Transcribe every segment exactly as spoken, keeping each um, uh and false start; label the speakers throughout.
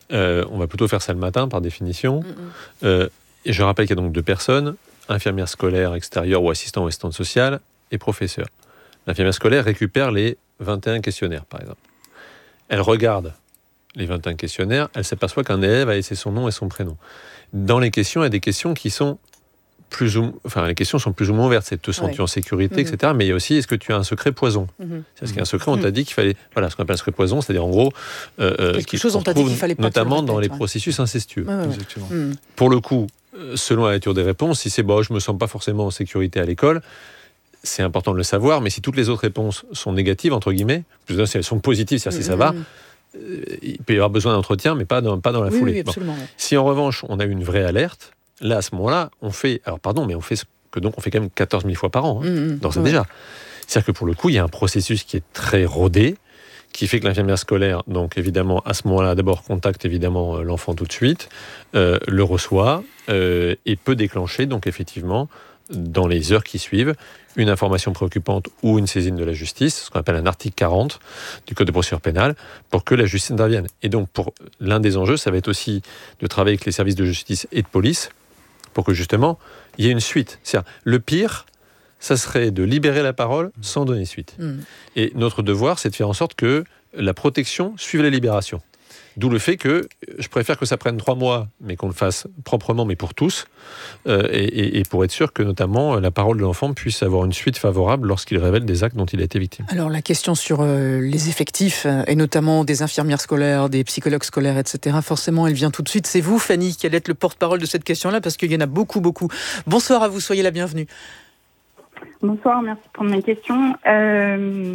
Speaker 1: Euh, on va plutôt faire ça le matin, par définition. Mm-hmm. Euh, et je rappelle qu'il y a donc deux personnes, infirmière scolaire extérieure ou assistant ou assistante sociale et professeur. L'infirmière scolaire récupère les vingt et un questionnaires, par exemple. Elle regarde les vingt et un questionnaires, elle s'aperçoit qu'un élève a laissé son nom et son prénom. Dans les questions, il y a des questions qui sont plus ou, enfin, les questions sont plus ou moins ouvertes. C'est te sens-tu ouais. en sécurité, mmh. et cetera. Mais il y a aussi, est-ce que tu as un secret poison mmh. Est-ce qu'il y a un secret, on t'a dit qu'il fallait... Voilà, ce qu'on appelle un secret poison, c'est-à-dire en gros...
Speaker 2: Euh, Quelque chose on t'a dit qu'il fallait pas
Speaker 1: notamment dans les
Speaker 2: ouais.
Speaker 1: processus incestueux.
Speaker 2: Ouais, ouais, Exactement. Mmh.
Speaker 1: Pour le coup, selon la nature des réponses, si c'est bon, je me sens pas forcément en sécurité à l'école, c'est important de le savoir, mais si toutes les autres réponses sont négatives, entre guillemets, plus si elles sont positives, c'est-à-dire mmh. si ça va, euh, il peut y avoir besoin d'entretien, mais pas dans, pas dans la
Speaker 2: oui,
Speaker 1: foulée.
Speaker 2: Oui, absolument,
Speaker 1: bon.
Speaker 2: ouais.
Speaker 1: Si en revanche, on a une vraie alerte, là, à ce moment-là, on fait... Alors, pardon, mais on fait... que donc on fait quand même quatorze mille fois par an. Hein. Mmh, donc c'est ouais. déjà. C'est-à-dire que pour le coup, il y a un processus qui est très rodé, qui fait que l'infirmière scolaire, donc évidemment, à ce moment-là, d'abord contacte évidemment l'enfant tout de suite, euh, le reçoit euh, et peut déclencher, donc effectivement, dans les heures qui suivent, une information préoccupante ou une saisine de la justice, ce qu'on appelle un article quarante du Code de procédure pénale, pour que la justice intervienne. Et donc, pour l'un des enjeux, ça va être aussi de travailler avec les services de justice et de police, pour que justement, il y ait une suite. C'est-à-dire, le pire, ça serait de libérer la parole sans donner suite. Mmh. Et notre devoir, c'est de faire en sorte que la protection suive la libération. D'où le fait que je préfère que ça prenne trois mois, mais qu'on le fasse proprement, mais pour tous, euh, et, et, et pour être sûr que notamment la parole de l'enfant puisse avoir une suite favorable lorsqu'il révèle des actes dont il a été victime.
Speaker 2: Alors la question sur euh, les effectifs, euh, et notamment des infirmières scolaires, des psychologues scolaires, et cetera, forcément elle vient tout de suite. C'est vous, Fanny, qui allez être le porte-parole de cette question-là, parce qu'il y en a beaucoup, beaucoup. Bonsoir à vous, soyez la bienvenue.
Speaker 3: Bonsoir, merci pour ma question. Euh,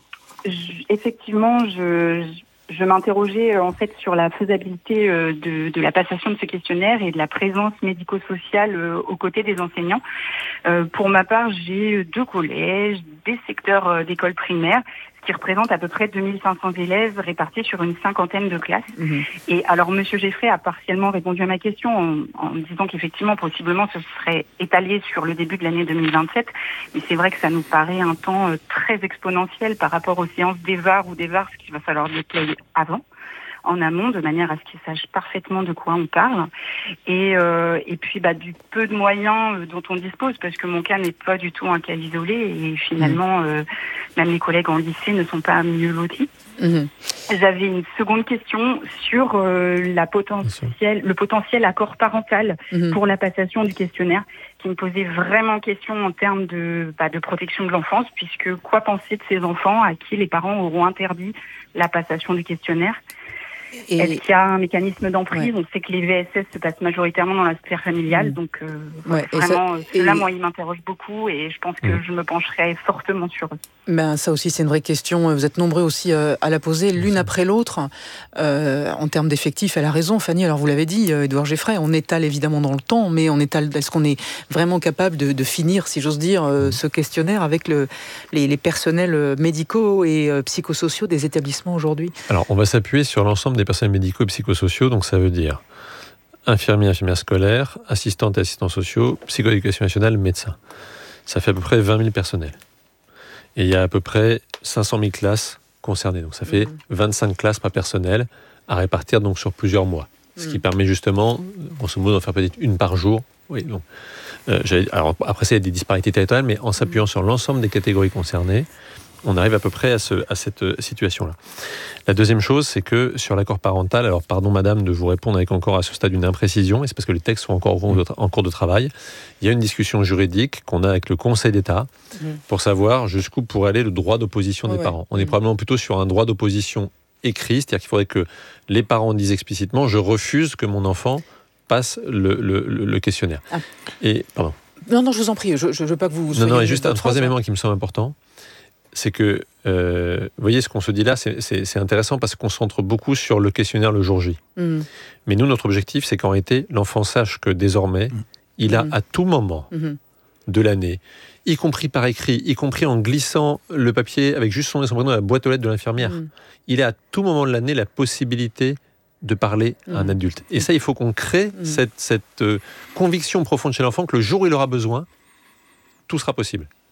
Speaker 3: j- effectivement, je... je... Je m'interrogeais en fait sur la faisabilité de, de la passation de ce questionnaire et de la présence médico-sociale aux côtés des enseignants. Euh, pour ma part, j'ai deux collèges, des secteurs d'école primaire, ce qui représente à peu près deux mille cinq cents élèves répartis sur une cinquantaine de classes. Mmh. Et alors, Monsieur Geffray a partiellement répondu à ma question en, en disant qu'effectivement, possiblement, ce serait étalé sur le début de l'année deux mille vingt-sept. Mais c'est vrai que ça nous paraît un temps très exponentiel par rapport aux séances d'E V A R ou d'E V A R, ce qu'il va falloir déployer avant, en amont, de manière à ce qu'ils sachent parfaitement de quoi on parle. Et, euh, et puis, bah, du peu de moyens dont on dispose, parce que mon cas n'est pas du tout un cas isolé, et finalement, euh, même les collègues en lycée ne sont pas mieux lotis. Mmh. J'avais une seconde question sur euh, la potentielle, le potentiel accord parental mmh. pour la passation du questionnaire, qui me posait vraiment question en termes de, bah, de protection de l'enfance, puisque quoi penser de ces enfants à qui les parents auront interdit la passation du questionnaire ? Et... Est-ce qu'il y a un mécanisme d'emprise ? Ouais. On sait que les V S S se passent majoritairement dans la sphère familiale, mmh. donc euh, ouais, vraiment, ça, cela, et... moi, il m'interroge beaucoup et je pense que mmh. je me pencherai fortement sur eux.
Speaker 2: Ben, ça aussi, c'est une vraie question. Vous êtes nombreux aussi euh, à la poser, l'une après l'autre. Euh, en termes d'effectifs, elle a raison, Fanny. Alors, vous l'avez dit, euh, Édouard Geffray, on étale évidemment dans le temps, mais on étale, est-ce qu'on est vraiment capable de, de finir, si j'ose dire, euh, ce questionnaire avec le, les, les personnels médicaux et euh, psychosociaux des établissements aujourd'hui ?
Speaker 1: Alors, on va s'appuyer sur l'ensemble des personnels médicaux et psychosociaux, donc ça veut dire infirmiers, infirmières scolaires, assistantes et assistants sociaux, psychoéducation nationale, médecins. Ça fait à peu près vingt mille personnels. Et il y a à peu près cinq cent mille classes concernées. Donc ça fait mmh. vingt-cinq classes par personnel à répartir donc sur plusieurs mois. Ce mmh. qui permet justement, grosso modo, d'en faire peut-être une par jour. Oui, donc, euh, alors après, ça, il y a des disparités territoriales, mais en s'appuyant mmh. sur l'ensemble des catégories concernées, on arrive à peu près à, ce, à cette situation-là. La deuxième chose, c'est que sur l'accord parental, alors pardon madame de vous répondre avec encore à ce stade une imprécision, et c'est parce que les textes sont encore en cours de travail, il y a une discussion juridique qu'on a avec le Conseil d'État mmh. pour savoir jusqu'où pourrait aller le droit d'opposition oh des ouais. parents. On mmh. est probablement plutôt sur un droit d'opposition écrit, c'est-à-dire qu'il faudrait que les parents disent explicitement « je refuse que mon enfant passe le, le, le, le questionnaire ah. ». Et, pardon.
Speaker 2: Non, non, je vous en prie, je ne veux pas que vous...
Speaker 1: Non, non, et juste un troisième élément qui me semble important, c'est que, euh, vous voyez, ce qu'on se dit là, c'est, c'est, c'est intéressant parce qu'on se centre beaucoup sur le questionnaire le jour J. Mmh. Mais nous, notre objectif, c'est qu'en réalité, l'enfant sache que désormais, mmh. il a mmh. à tout moment mmh. de l'année, y compris par écrit, y compris en glissant le papier avec juste son nom et son prénom dans la boîte aux lettres de l'infirmière, mmh. il a à tout moment de l'année la possibilité de parler mmh. à un adulte. Et ça, il faut qu'on crée mmh. cette, cette euh, conviction profonde chez l'enfant que le jour où il aura besoin, tout sera possible.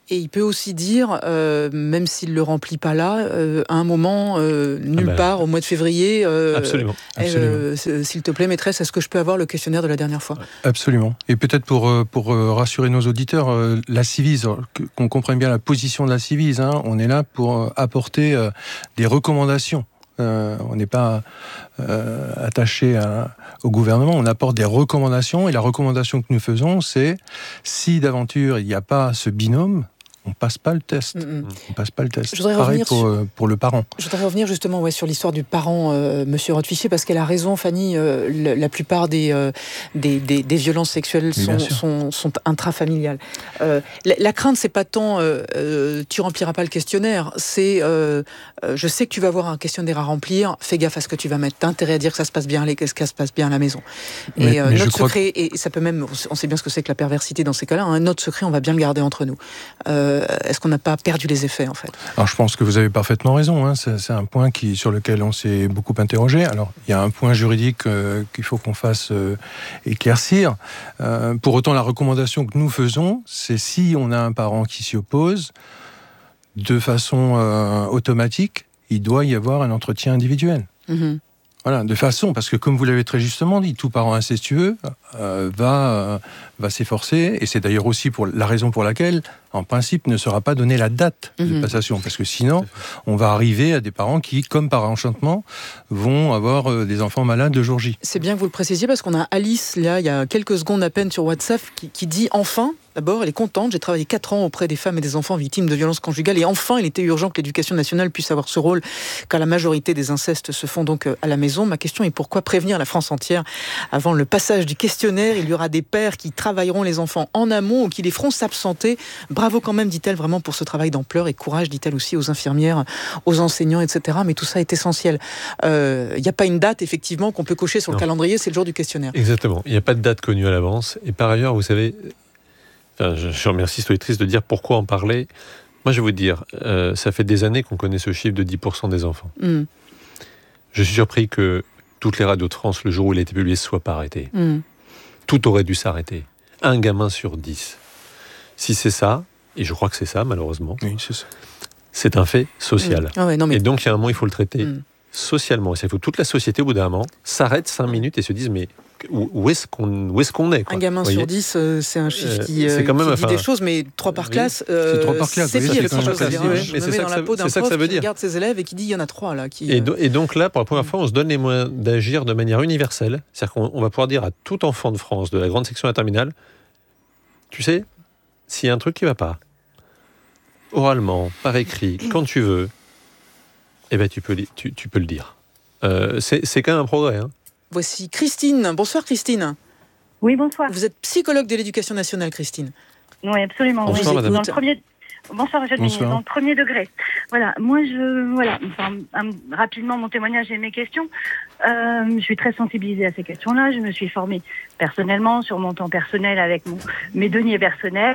Speaker 2: Et il peut aussi dire, euh, même s'il ne le remplit pas là, euh, à un moment, euh, nulle ah ben, part, au mois de février, euh,
Speaker 1: absolument.
Speaker 2: Elle,
Speaker 1: absolument.
Speaker 2: Euh, s'il te plaît, maîtresse, est-ce que je peux avoir le questionnaire de la dernière fois ?
Speaker 4: Absolument. Et peut-être pour, pour rassurer nos auditeurs, la Ciivise, qu'on comprenne bien la position de la Ciivise, hein, on est là pour apporter euh, des recommandations. Euh, on n'est pas euh, attaché à, au gouvernement, on apporte des recommandations, et la recommandation que nous faisons, c'est si d'aventure il n'y a pas ce binôme, on passe pas le test. Mm-hmm. On passe pas le test.
Speaker 2: Je voudrais
Speaker 4: Pareil pour,
Speaker 2: sur...
Speaker 4: pour le parent.
Speaker 2: Je voudrais revenir justement ouais, sur l'histoire du parent, euh, Monsieur Rothfichier, parce qu'elle a raison, Fanny. Euh, la, la plupart des, euh, des, des, des violences sexuelles sont, sont, sont intrafamiliales. Euh, la, la crainte, c'est pas tant euh, euh, tu rempliras pas le questionnaire, c'est euh, euh, je sais que tu vas avoir un questionnaire à remplir. Fais gaffe à ce que tu vas mettre. T'as intérêt à dire que ça se passe bien, que ça se passe bien à la maison.
Speaker 4: Mais,
Speaker 2: et euh,
Speaker 4: mais
Speaker 2: notre secret,
Speaker 4: que...
Speaker 2: et ça peut même, on sait bien ce que c'est que la perversité dans ces cas-là. Hein, notre secret, on va bien le garder entre nous. Euh, est-ce qu'on n'a pas perdu les effets, en fait?
Speaker 4: Alors, je pense que vous avez parfaitement raison. Hein. C'est, c'est un point qui, sur lequel on s'est beaucoup interrogé. Alors, il y a un point juridique euh, qu'il faut qu'on fasse euh, éclaircir. Euh, pour autant, la recommandation que nous faisons, c'est si on a un parent qui s'y oppose, de façon euh, automatique, il doit y avoir un entretien individuel. Mmh. Voilà, de façon, parce que comme vous l'avez très justement dit, tout parent incestueux euh, va, euh, va s'efforcer, et c'est d'ailleurs aussi pour la raison pour laquelle, en principe, ne sera pas donnée la date mmh. de passation, parce que sinon, on va arriver à des parents qui, comme par enchantement, vont avoir euh, des enfants malades le jour J.
Speaker 2: C'est bien que vous le précisiez, parce qu'on a Alice, là, il y a quelques secondes à peine sur WhatsApp, qui, qui dit « Enfin !» D'abord, elle est contente. J'ai travaillé quatre ans auprès des femmes et des enfants victimes de violences conjugales. Et enfin, il était urgent que l'éducation nationale puisse avoir ce rôle, car la majorité des incestes se font donc à la maison. Ma question est pourquoi prévenir la France entière avant le passage du questionnaire? Il y aura des pères qui travailleront les enfants en amont ou qui les feront s'absenter. Bravo quand même, dit-elle, vraiment pour ce travail d'ampleur. Et courage, dit-elle aussi aux infirmières, aux enseignants, et cetera. Mais tout ça est essentiel. Il euh, n'y a pas une date, effectivement, qu'on peut cocher sur non. le calendrier. C'est le jour du questionnaire.
Speaker 1: Exactement. Il n'y a pas de date connue à l'avance. Et par ailleurs, vous savez... Enfin, je remercie Stoïtrice de dire pourquoi en parler. Moi, je vais vous dire, euh, ça fait des années qu'on connaît ce chiffre de dix pour cent des enfants. Mm. Je suis surpris que toutes les radios de France, le jour où il a été publié, ne soient pas arrêtées. Mm. Tout aurait dû s'arrêter. Un gamin sur dix. Si c'est ça, et je crois que c'est ça, malheureusement,
Speaker 4: oui, c'est ça.
Speaker 1: C'est un fait social.
Speaker 2: Mm. Ah ouais, non, mais...
Speaker 1: Et donc, il y a un moment, il faut le traiter mm. socialement. Il faut que toute la société, au bout d'un moment, s'arrête cinq minutes et se dise, mais où est-ce qu'on, où est-ce qu'on est, quoi.
Speaker 2: Un gamin sur dix, euh, c'est un chiffre qui, euh,
Speaker 1: c'est quand même,
Speaker 2: qui
Speaker 1: enfin,
Speaker 2: dit des choses, mais trois par classe,
Speaker 4: euh, c'est trois par classe,
Speaker 2: c'est pire.
Speaker 4: C'est
Speaker 2: chose à dire.
Speaker 1: Mais
Speaker 2: je me
Speaker 1: c'est
Speaker 2: mets
Speaker 1: ça
Speaker 2: dans la peau d'un prof qui regarde ses élèves et qui dit il y en a trois là. Qui,
Speaker 1: et, do, et donc là, pour la première fois, on se donne les moyens d'agir de manière universelle. C'est-à-dire qu'on on va pouvoir dire à tout enfant de France, de la grande section à la terminale, tu sais, s'il y a un truc qui ne va pas, oralement, par écrit, quand tu veux, eh ben, tu, peux, tu, tu peux le dire. Euh, c'est, c'est quand même un progrès. Hein.
Speaker 2: Voici Christine. Bonsoir Christine.
Speaker 3: Oui, bonsoir.
Speaker 2: Vous êtes psychologue de l'éducation nationale, Christine.
Speaker 3: Oui, absolument.
Speaker 1: Bonsoir,
Speaker 3: oui,
Speaker 1: madame.
Speaker 3: Dans le premier... Bonsoir, Eugénie. Dans le premier degré. Voilà, moi, je... Voilà, enfin, rapidement, mon témoignage et mes questions. Euh, je suis très sensibilisée à ces questions-là. Je me suis formée personnellement sur mon temps personnel avec mon... mes deniers personnels.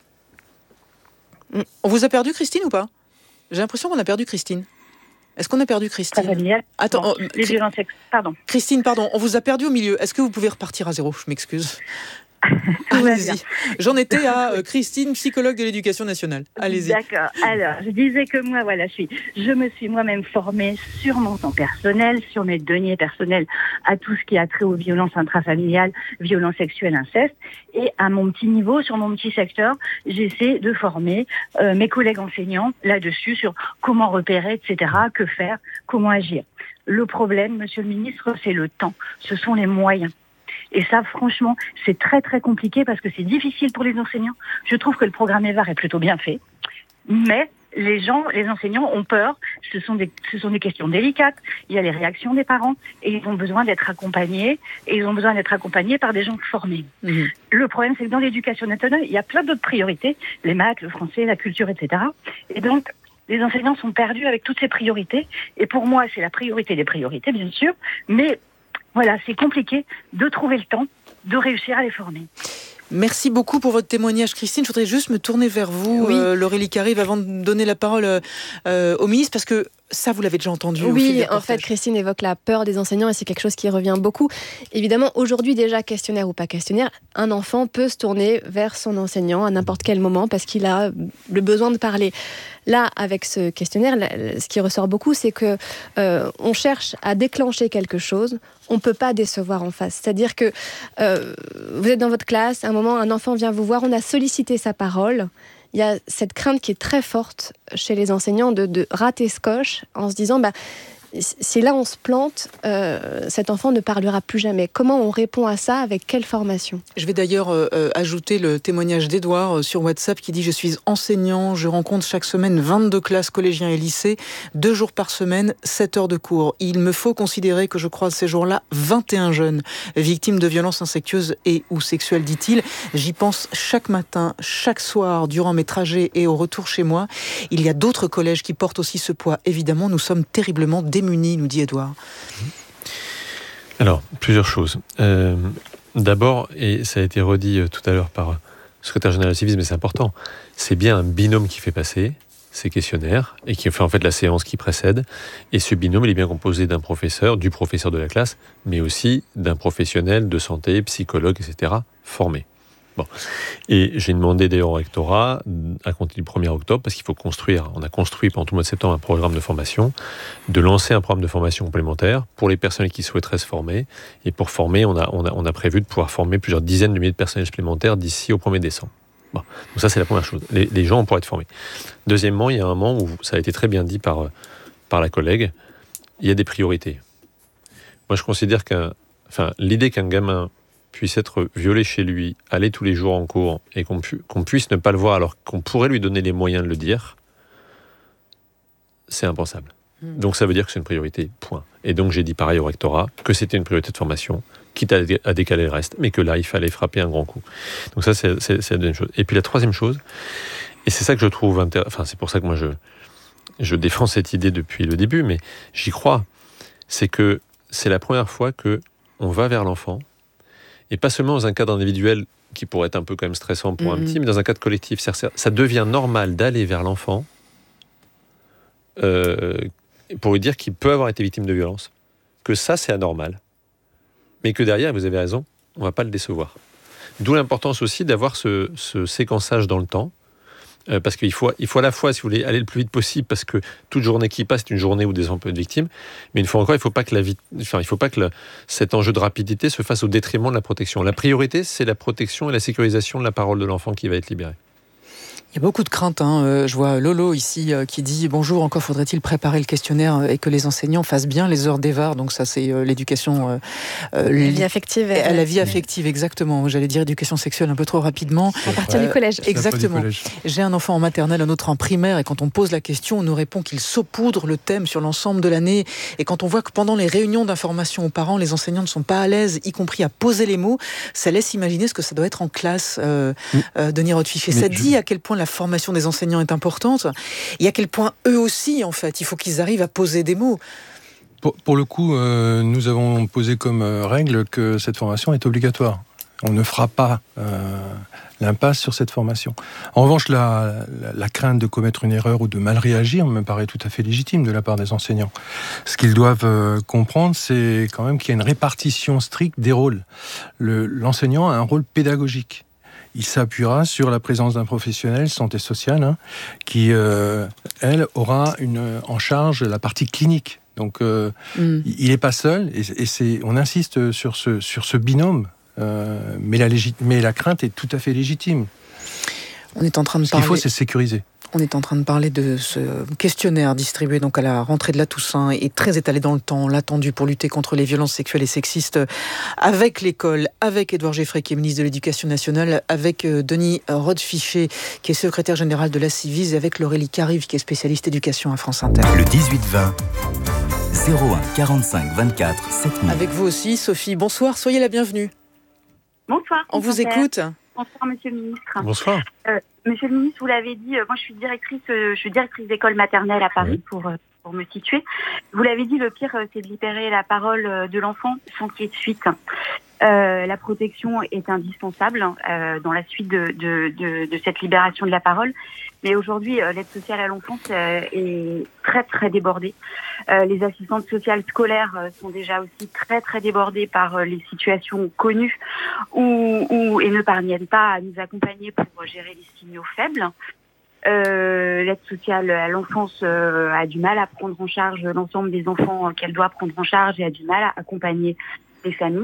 Speaker 2: On vous a perdu, Christine, ou pas? J'ai l'impression qu'on a perdu Christine. Est-ce qu'on a perdu Christine?
Speaker 3: Familial.
Speaker 2: Attends,
Speaker 3: bon,
Speaker 2: oh,
Speaker 3: les violences sexuelles. Pardon.
Speaker 2: Christine, pardon, on vous a perdu au milieu. Est-ce que vous pouvez repartir à zéro? Je m'excuse. Allez-y. J'en étais à euh, Christine, psychologue de l'éducation nationale. Allez-y.
Speaker 3: D'accord. Alors, je disais que moi, voilà, je suis, je me suis moi-même formée sur mon temps personnel, sur mes deniers personnels, à tout ce qui a trait aux violences intrafamiliales, violences sexuelles, inceste, et à mon petit niveau, sur mon petit secteur, j'essaie de former euh, mes collègues enseignants là-dessus sur comment repérer, et cetera, que faire, comment agir. Le problème, Monsieur le Ministre, c'est le temps. Ce sont les moyens. Et ça, franchement, c'est très, très compliqué parce que c'est difficile pour les enseignants. Je trouve que le programme E V A R est plutôt bien fait. Mais les gens, les enseignants ont peur. Ce sont des, ce sont des questions délicates. Il y a les réactions des parents et ils ont besoin d'être accompagnés. Et ils ont besoin d'être accompagnés par des gens formés. Mmh. Le problème, c'est que dans l'éducation nationale, il y a plein d'autres priorités. Les maths, le français, la culture, et cetera. Et donc, les enseignants sont perdus avec toutes ces priorités. Et pour moi, c'est la priorité des priorités, bien sûr. Mais voilà, c'est compliqué de trouver le temps de réussir à les former.
Speaker 2: Merci beaucoup pour votre témoignage, Christine. Je voudrais juste me tourner vers vous, oui. euh, Laurélie Carive, avant de donner la parole euh, au ministre, parce que Ça, vous l'avez déjà entendu au fil
Speaker 5: Oui,
Speaker 2: des
Speaker 5: en fait,
Speaker 2: reportages.
Speaker 5: Christine évoque la peur des enseignants et c'est quelque chose qui revient beaucoup. Évidemment, aujourd'hui, déjà, questionnaire ou pas questionnaire, un enfant peut se tourner vers son enseignant à n'importe quel moment parce qu'il a le besoin de parler. Là, avec ce questionnaire, ce qui ressort beaucoup, c'est que euh, on cherche à déclencher quelque chose, on ne peut pas décevoir en face. C'est-à-dire que euh, vous êtes dans votre classe, à un moment, un enfant vient vous voir, on a sollicité sa parole. Il y a cette crainte qui est très forte chez les enseignants de, de rater ce coche en se disant bah, si là on se plante, euh, cet enfant ne parlera plus jamais. Comment on répond à ça, avec quelle formation ?
Speaker 2: Je vais d'ailleurs euh, ajouter le témoignage d'Edouard euh, sur WhatsApp qui dit « Je suis enseignant, je rencontre chaque semaine vingt-deux classes collégiens et lycées, deux jours par semaine, sept heures de cours. Il me faut considérer que je croise ces jours-là vingt et un jeunes victimes de violences incestueuses et ou sexuelles, dit-il. J'y pense chaque matin, chaque soir, durant mes trajets et au retour chez moi. Il y a d'autres collèges qui portent aussi ce poids. Évidemment, nous sommes terriblement démunis, nous dit Edouard.
Speaker 1: Alors, plusieurs choses. Euh, d'abord, et ça a été redit tout à l'heure par le secrétaire général du civisme, mais c'est important, c'est bien un binôme qui fait passer ces questionnaires et qui fait en fait la séance qui précède. Et ce binôme, il est bien composé d'un professeur, du professeur de la classe, mais aussi d'un professionnel de santé, psychologue, et cetera, formé. Bon. Et j'ai demandé d'ailleurs au rectorat, à compter du premier octobre, parce qu'il faut construire, on a construit pendant tout le mois de septembre un programme de formation, de lancer un programme de formation complémentaire pour les personnes qui souhaiteraient se former. Et pour former, on a, on a, on a prévu de pouvoir former plusieurs dizaines de milliers de personnels supplémentaires d'ici au premier décembre. Bon. Donc ça, c'est la première chose. Les, les gens pourraient être formés. Deuxièmement, il y a un moment où, ça a été très bien dit par, par la collègue, il y a des priorités. Moi, je considère qu'un, enfin, l'idée qu'un gamin puisse être violé chez lui, aller tous les jours en cours, et qu'on, pu, qu'on puisse ne pas le voir alors qu'on pourrait lui donner les moyens de le dire, c'est impensable. Mmh. Donc ça veut dire que c'est une priorité, point. Et donc j'ai dit pareil au rectorat que c'était une priorité de formation, quitte à, à décaler le reste, mais que là, il fallait frapper un grand coup. Donc ça, c'est, c'est, c'est la deuxième chose. Et puis la troisième chose, et c'est ça que je trouve intéressant, enfin c'est pour ça que moi je, je défends cette idée depuis le début, mais j'y crois, c'est que c'est la première fois qu'on va vers l'enfant, et pas seulement dans un cadre individuel qui pourrait être un peu quand même stressant pour mmh. un petit, mais dans un cadre collectif. Ça devient normal d'aller vers l'enfant euh, pour lui dire qu'il peut avoir été victime de violence, que ça c'est anormal, mais que derrière, vous avez raison, on ne va pas le décevoir. D'où l'importance aussi d'avoir ce, ce séquençage dans le temps, euh, parce qu'il faut, il faut à la fois, si vous voulez, aller le plus vite possible, parce que toute journée qui passe, c'est une journée où des enfants peuvent être victimes, mais une fois encore, il ne faut pas que, la vi- enfin, il faut pas que le, cet enjeu de rapidité se fasse au détriment de la protection. La priorité, c'est la protection et la sécurisation de la parole de l'enfant qui va être libéré.
Speaker 2: Il y a beaucoup de craintes. Hein. Euh, je vois Lolo ici euh, qui dit « Bonjour, encore faudrait-il préparer le questionnaire et que les enseignants fassent bien les heures d'E V A R ». Donc ça, c'est euh, l'éducation... Euh,
Speaker 5: euh, la vie affective.
Speaker 2: À la vie affective, exactement. J'allais dire éducation sexuelle un peu trop rapidement.
Speaker 5: À partir euh, du collège.
Speaker 2: Exactement.
Speaker 4: Du collège.
Speaker 2: J'ai un enfant en maternelle, un autre en primaire, et quand on pose la question, on nous répond qu'il saupoudre le thème sur l'ensemble de l'année. Et quand on voit que pendant les réunions d'information aux parents, les enseignants ne sont pas à l'aise, y compris à poser les mots, ça laisse imaginer ce que ça doit être en classe. Euh, mmh. euh, Denis Rothfiché, ça je... dit à quel point la formation des enseignants est importante, et à quel point eux aussi, en fait, il faut qu'ils arrivent à poser des mots.
Speaker 4: Pour, pour le coup, euh, nous avons posé comme euh, règle que cette formation est obligatoire. On ne fera pas euh, l'impasse sur cette formation. En revanche, la, la, la crainte de commettre une erreur ou de mal réagir me paraît tout à fait légitime de la part des enseignants. Ce qu'ils doivent euh, comprendre, c'est quand même qu'il y a une répartition stricte des rôles. Le, l'enseignant a un rôle pédagogique. Il s'appuiera sur la présence d'un professionnel santé sociale hein, qui, euh, elle, aura une, en charge la partie clinique. Donc, euh, mm. il n'est pas seul, et, et c'est, on insiste sur ce, sur ce binôme, euh, mais, la légit- mais la crainte est tout à fait légitime.
Speaker 2: On est en train de
Speaker 4: ce
Speaker 2: parler...
Speaker 4: qu'il faut, c'est sécuriser.
Speaker 2: On est en train de parler de ce questionnaire distribué donc à la rentrée de la Toussaint et très étalé dans le temps, l'attendu pour lutter contre les violences sexuelles et sexistes avec l'école, avec Édouard Geffray qui est ministre de l'Éducation nationale, avec Denis Rothfiché qui est secrétaire général de la Civis et avec Laurélie Carive qui est spécialiste éducation à France Inter.
Speaker 6: Le dix-huit vingt, zéro un quarante-cinq vingt-quatre sept mille.
Speaker 2: Avec vous aussi, Sophie. Bonsoir, soyez la bienvenue.
Speaker 3: Bonsoir.
Speaker 2: On vous écoute.
Speaker 3: Bonsoir, monsieur le ministre.
Speaker 1: Bonsoir.
Speaker 3: Euh, monsieur le ministre, vous l'avez dit, euh, moi je suis directrice, euh, je suis directrice d'école maternelle à Paris oui. pour, euh, pour me situer. Vous l'avez dit, le pire, euh, c'est de libérer la parole euh, de l'enfant sans qu'il y ait de suite. Euh, la protection est indispensable euh, dans la suite de, de, de, de cette libération de la parole. Mais aujourd'hui, euh, l'aide sociale à l'enfance euh, est très, très débordée. Euh, les assistantes sociales scolaires euh, sont déjà aussi très, très débordées par euh, les situations connues où, où, et ne parviennent pas à nous accompagner pour gérer les signaux faibles. Euh, l'aide sociale à l'enfance euh, a du mal à prendre en charge l'ensemble des enfants qu'elle doit prendre en charge et a du mal à accompagner les familles.